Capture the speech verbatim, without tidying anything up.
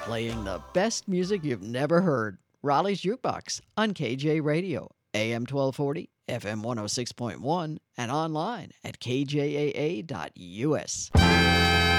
Playing the best music you've never heard. Raleigh's Jukebox on K J Radio, A M twelve forty, F M one oh six point one, and online at k j a a dot u s.